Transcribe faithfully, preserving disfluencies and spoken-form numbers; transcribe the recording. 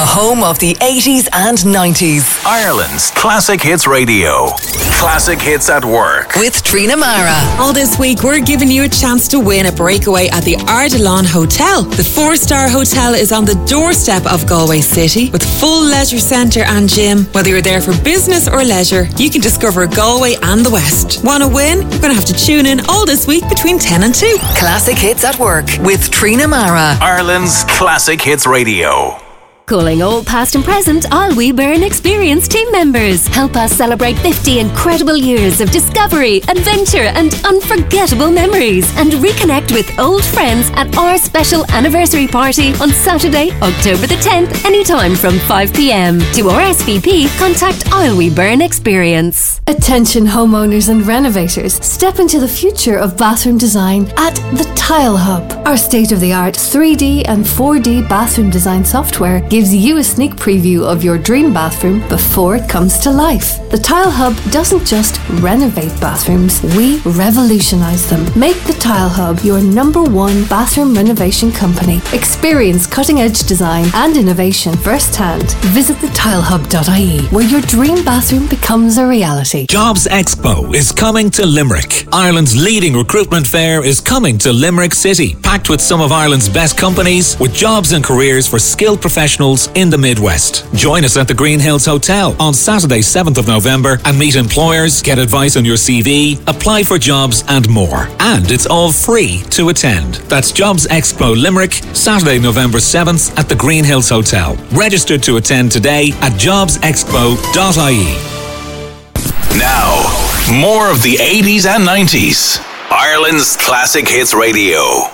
the home of the eighties and nineties. Ireland's Classic Hits Radio. Classic Hits at Work. With Trina Mara. All this week, we're giving you a chance to win a breakaway at the Ardilaun Hotel. The four-star hotel is on the doorstep of Galway City with full leisure centre and gym. Whether you're there for business or leisure, you can discover Galway and the West. Want to win? You're going to have to tune in all this week between ten and two. Classic Hits at Work with Trina Mara. Ireland's Classic Hits Radio. Calling all past and present I'll We Burn Experience team members. Help us celebrate fifty incredible years of discovery, adventure and unforgettable memories, and reconnect with old friends at our special anniversary party on Saturday, October the tenth, anytime from five p.m. To R S V P, contact I'll We Burn Experience. Attention homeowners and renovators, step into the future of bathroom design at the Tile Hub. Our state-of-the-art three D and four D bathroom design software gives you a sneak preview of your dream bathroom before it comes to life. The Tile Hub doesn't just renovate bathrooms, we revolutionise them. Make the Tile Hub your number one bathroom renovation company. Experience cutting-edge design and innovation firsthand. Visit the tile hub dot I E, where your dream bathroom becomes a reality. Jobs Expo is coming to Limerick. Ireland's leading recruitment fair is coming to Limerick City, packed with some of Ireland's best companies with jobs and careers for skilled professionals in the Midwest. Join us at the Green Hills Hotel on Saturday, seventh of November and meet employers, get advice on your C V, apply for jobs and more. And it's all free to attend. That's Jobs Expo Limerick, Saturday, November seventh at the Green Hills Hotel. Register to attend today at jobs expo dot I E. Now, more of the eighties and nineties. Ireland's Classic Hits Radio.